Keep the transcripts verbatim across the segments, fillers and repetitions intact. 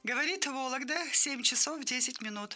Говорит Вологда, семь часов десять минут.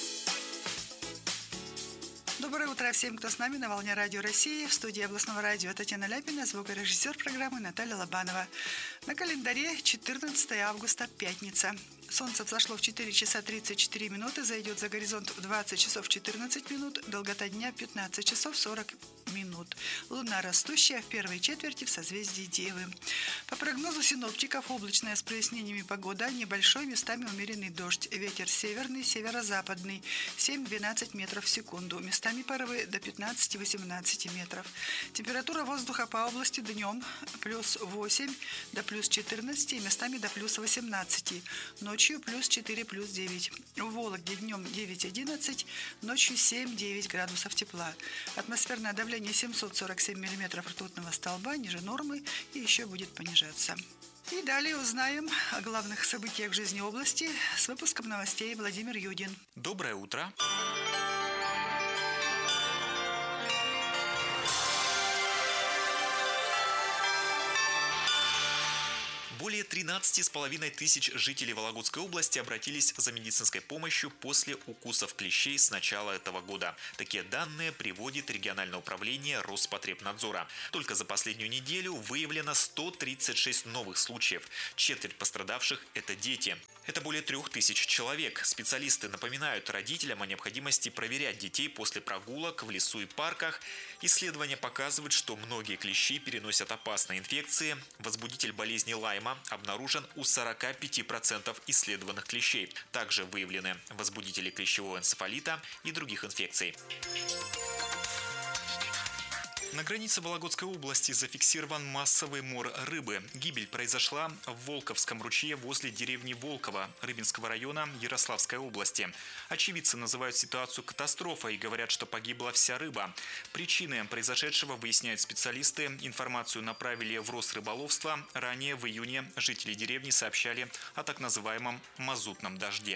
Доброе утро всем, кто с нами на волне Радио России. В студии областного радио Татьяна Ляпина, звукорежиссер программы Наталья Лобанова. На календаре четырнадцатое августа, пятница. Солнце взошло в четыре часа тридцать четыре минуты, зайдет за горизонт в двадцать часов четырнадцать минут, долгота дня пятнадцать часов сорок минут. Луна растущая в первой четверти в созвездии Девы. По прогнозу синоптиков, облачная с прояснениями погода, небольшой, местами умеренный дождь, ветер северный, северо-западный, семь-двенадцать метров в секунду, местами порывы до пятнадцать-восемнадцать метров. Температура воздуха по области днем плюс восемь до плюс четырнадцать, местами до плюс восемнадцать. Ночью плюс четыре, плюс девять. В Вологде днем девять-одиннадцать, ночью семь-девять градусов тепла. Атмосферное давление семьсот сорок семь миллиметров ртутного столба, ниже нормы, и еще будет понижаться. И далее узнаем о главных событиях в жизни области с выпуском новостей Владимир Юдин. Доброе утро. Более тринадцати с половиной тысяч жителей Вологодской области обратились за медицинской помощью после укусов клещей с начала этого года. Такие данные приводит региональное управление Роспотребнадзора. Только за последнюю неделю выявлено сто тридцать шесть новых случаев. Четверть пострадавших – это дети. Это более трех тысяч человек. Специалисты напоминают родителям о необходимости проверять детей после прогулок в лесу и парках. Исследования показывают, что многие клещи переносят опасные инфекции. Возбудитель болезни Лайма обнаружен у сорока пяти процентов исследованных клещей. Также выявлены возбудители клещевого энцефалита и других инфекций. На границе Вологодской области зафиксирован массовый мор рыбы. Гибель произошла в Волковском ручье возле деревни Волково Рыбинского района Ярославской области. Очевидцы называют ситуацию катастрофой и говорят, что погибла вся рыба. Причины произошедшего выясняют специалисты. Информацию направили в Росрыболовство. Ранее в июне жители деревни сообщали о так называемом мазутном дожде.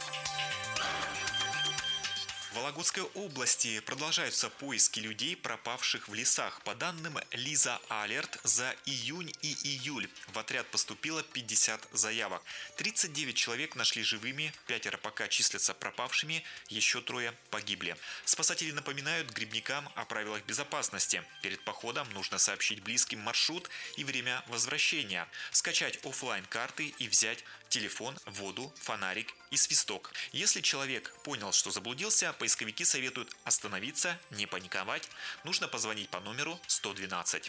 В Вологодской области продолжаются поиски людей, пропавших в лесах. По данным Лиза Алерт, за июнь и июль в отряд поступило пятьдесят заявок. тридцать девять человек нашли живыми, пятеро пока числятся пропавшими, еще трое погибли. Спасатели напоминают грибникам о правилах безопасности. Перед походом нужно сообщить близким маршрут и время возвращения, скачать офлайн-карты и взять телефон, воду, фонарик и свисток. Если человек понял, что заблудился, поисковики советуют остановиться, не паниковать. Нужно позвонить по номеру сто двенадцать.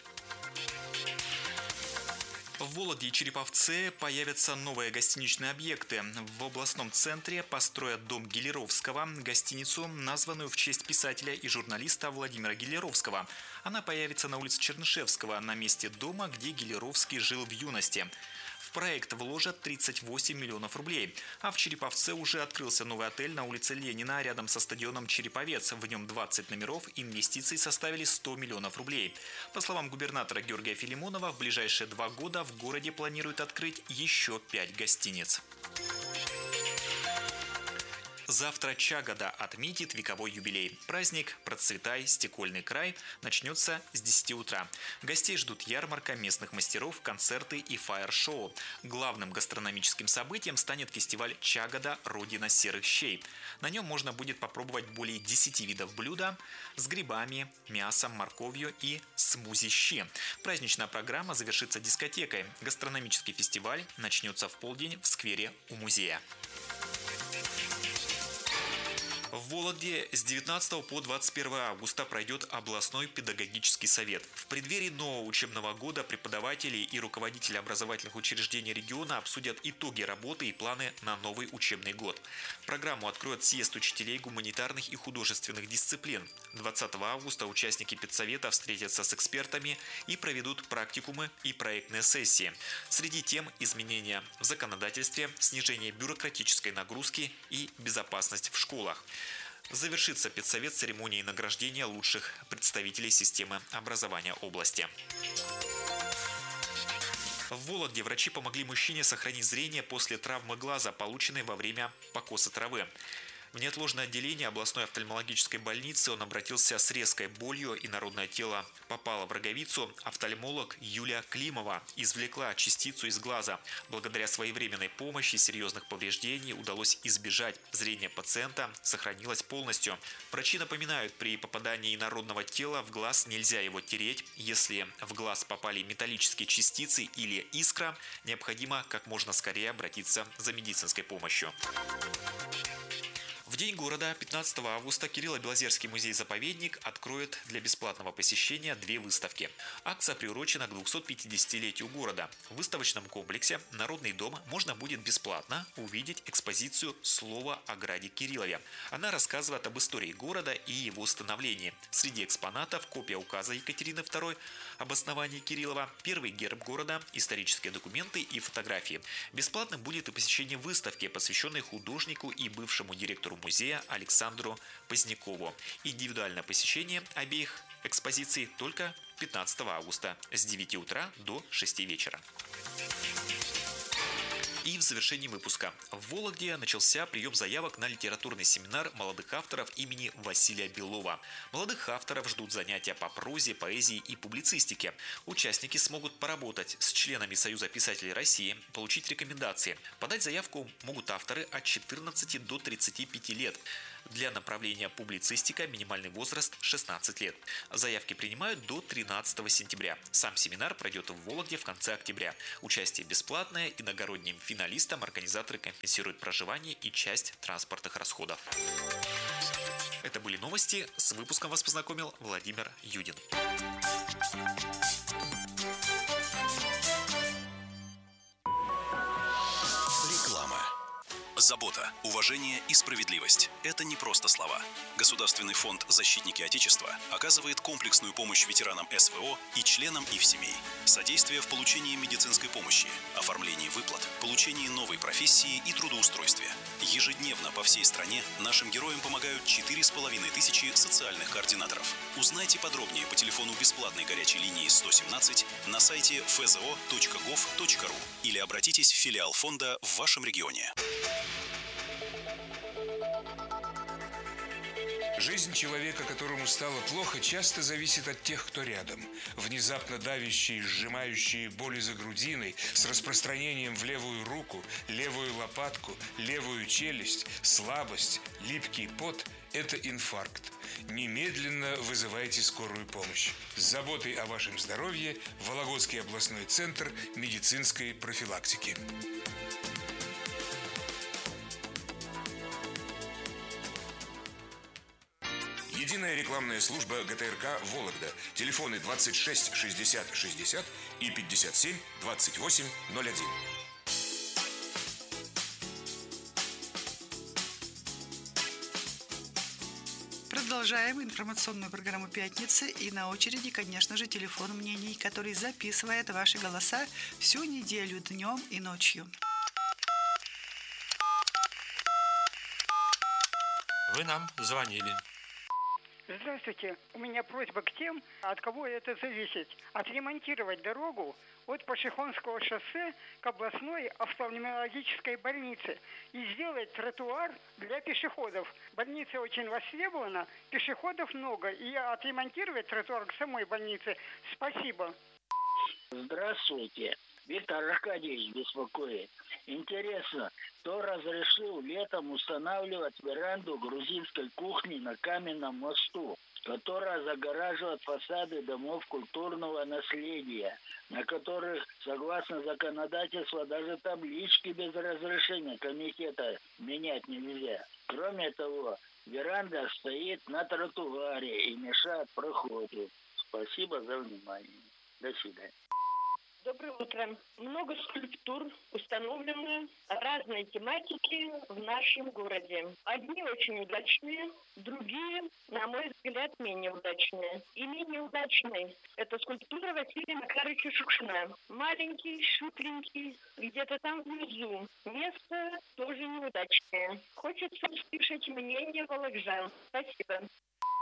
В Вологде и Череповце появятся новые гостиничные объекты. В областном центре построят дом Гелеровского, гостиницу, названную в честь писателя и журналиста Владимира Гелеровского. Она появится на улице Чернышевского, на месте дома, где Гелеровский жил в юности. В проект вложат тридцать восемь миллионов рублей. А в Череповце уже открылся новый отель на улице Ленина, рядом со стадионом «Череповец». В нем двадцать номеров, инвестиции составили сто миллионов рублей. По словам губернатора Георгия Филимонова, в ближайшие два года в городе планируют открыть еще пять гостиниц. Завтра Чагода отметит вековой юбилей. Праздник «Процветай, стекольный край» начнется с десяти утра. Гостей ждут ярмарка местных мастеров, концерты и фаер-шоу. Главным гастрономическим событием станет фестиваль «Чагода. Родина серых щей». На нем можно будет попробовать более десяти видов блюда с грибами, мясом, морковью и смузи-щи. Праздничная программа завершится дискотекой. Гастрономический фестиваль начнется в полдень в сквере у музея. В Вологде с девятнадцатого по двадцать первое августа пройдет областной педагогический совет. В преддверии нового учебного года преподаватели и руководители образовательных учреждений региона обсудят итоги работы и планы на новый учебный год. Программу откроет съезд учителей гуманитарных и художественных дисциплин. двадцатого августа участники педсовета встретятся с экспертами и проведут практикумы и проектные сессии. Среди тем – изменения в законодательстве, снижение бюрократической нагрузки и безопасность в школах. Завершится педсовет церемонией награждения лучших представителей системы образования области. В Вологде врачи помогли мужчине сохранить зрение после травмы глаза, полученной во время покоса травы. В неотложное отделение областной офтальмологической больницы он обратился с резкой болью, и народное тело попало в роговицу. Офтальмолог Юлия Климова извлекла частицу из глаза. Благодаря своевременной помощи серьезных повреждений удалось избежать. Зрение пациента сохранилось полностью. Врачи напоминают, при попадании инородного тела в глаз нельзя его тереть. Если в глаз попали металлические частицы или искра, необходимо как можно скорее обратиться за медицинской помощью. В день города, пятнадцатого августа, Кирилло-Белозерский музей-заповедник откроет для бесплатного посещения две выставки. Акция приурочена к двухсотпятидесятилетию города. В выставочном комплексе «Народный дом» можно будет бесплатно увидеть экспозицию «Слово о граде Кириллове». Она рассказывает об истории города и его становлении. Среди экспонатов копия указа Екатерины второй об основании Кириллова, первый герб города, исторические документы и фотографии. Бесплатным будет и посещение выставки, посвященной художнику и бывшему директору музея Александру Позднякову. Индивидуальное посещение обеих экспозиций только пятнадцатого августа с девяти утра до шести вечера. И в завершении выпуска. В Вологде начался прием заявок на литературный семинар молодых авторов имени Василия Белова. Молодых авторов ждут занятия по прозе, поэзии и публицистике. Участники смогут поработать с членами Союза писателей России, получить рекомендации. Подать заявку могут авторы от четырнадцати до тридцати пяти лет. Для направления публицистика минимальный возраст шестнадцать лет. Заявки принимают до тринадцатого сентября. Сам семинар пройдет в Вологде в конце октября. Участие бесплатное. Иногородним финалистам организаторы компенсируют проживание и часть транспортных расходов. Это были новости. С выпуском вас познакомил Владимир Юдин. Забота, уважение и справедливость – это не просто слова. Государственный фонд «Защитники Отечества» оказывает комплексную помощь ветеранам эс вэ о и членам их семей. Содействие в получении медицинской помощи, оформлении выплат, получении новой профессии и трудоустройстве. Ежедневно по всей стране нашим героям помогают четыре с половиной тысячи социальных координаторов. Узнайте подробнее по телефону бесплатной горячей линии сто семнадцать на сайте эф зэ о точка гов точка ру или обратитесь в филиал фонда в вашем регионе. Жизнь человека, которому стало плохо, часто зависит от тех, кто рядом. Внезапно давящие, сжимающие боли за грудиной, с распространением в левую руку, левую лопатку, левую челюсть, слабость, липкий пот – это инфаркт. Немедленно вызывайте скорую помощь. С заботой о вашем здоровье Вологодский областной центр медицинской профилактики. Единая рекламная служба гэ тэ эр ка «Вологда». Телефоны двадцать шесть шестьдесят шестьдесят и пятьдесят семь двадцать восемь ноль один. Продолжаем информационную программу «Пятницы». И на очереди, конечно же, телефон мнений, который записывает ваши голоса всю неделю, днем и ночью. Вы нам звонили. Здравствуйте. У меня просьба к тем, от кого это зависит. Отремонтировать дорогу от Пашихонского шоссе к областной офтальмологической больнице и сделать тротуар для пешеходов. Больница очень востребована, пешеходов много, и отремонтировать тротуар к самой больнице. Спасибо. Здравствуйте. Виктор Аркадьевич беспокоит. Интересно, кто разрешил летом устанавливать веранду грузинской кухни на Каменном мосту, которая загораживает фасады домов культурного наследия, на которых, согласно законодательству, даже таблички без разрешения комитета менять нельзя. Кроме того, веранда стоит на тротуаре и мешает проходу. Спасибо за внимание. До свидания. Доброе утро. Много скульптур установлено разной тематики в нашем городе. Одни очень удачные, другие, на мой взгляд, менее удачные. И менее удачной – это скульптура Василия Макаровича Шукшина. Маленький, шутленький, где-то там внизу. Место тоже неудачное. Хочется услышать мнение вологжан. Спасибо.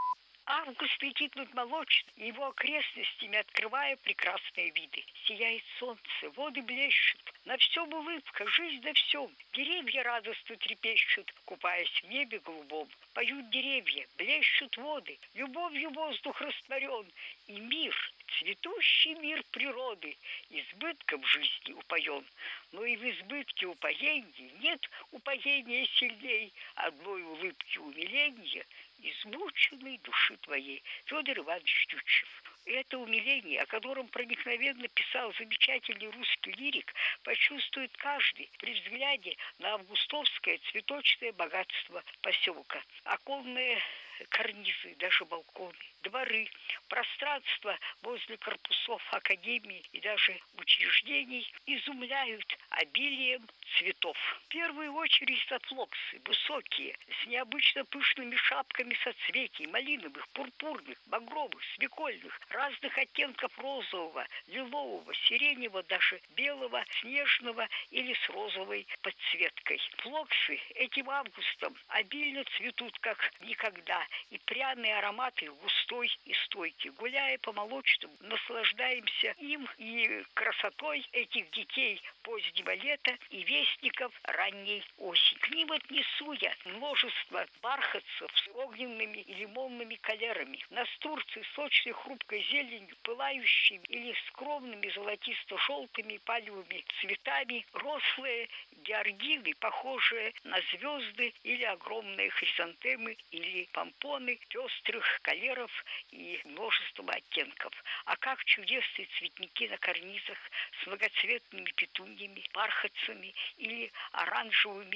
Август летит над молочным, его окрестностями открывая прекрасные виды. Сияет солнце, воды блещут, на всем улыбка, жизнь на всем. Деревья радостно трепещут, купаясь в небе голубом. Поют деревья, блещут воды, любовью воздух растворен, и мир, цветущий мир природы, избытком жизни упоен. Но и в избытке упоения нет упоения сильней, одной улыбки умиления измученной души твоей. Федор Иванович Тютчев. Это умиление, о котором проникновенно писал замечательный русский лирик, почувствует каждый при взгляде на августовское цветочное богатство поселка. Оконные карнизы, даже балконы, дворы, пространство возле корпусов академии и даже учреждений изумляют обилием цветов. В первую очередь это флоксы, высокие, с необычно пышными шапками соцветий, малиновых, пурпурных, багровых, свекольных, разных оттенков розового, лилового, сиреневого, даже белого, снежного или с розовой подсветкой. Флоксы этим августом обильно цветут как никогда, и пряные ароматы густой и стойкий. Гуляя по молочному, наслаждаемся им и красотой этих детей позднего лета и вестников ранней осени. К ним отнесу я множество бархатцев с огненными и лимонными колерами, настурции с сочной хрупкой зеленью, пылающими или скромными золотисто-желтыми палевыми цветами, рослые георгины, похожие на звезды, или огромные хризантемы или помпоны пестрых колеров и множеством оттенков. А как чудесные цветники на карнизах с многоцветными петуньями, бархатцами или оранжевыми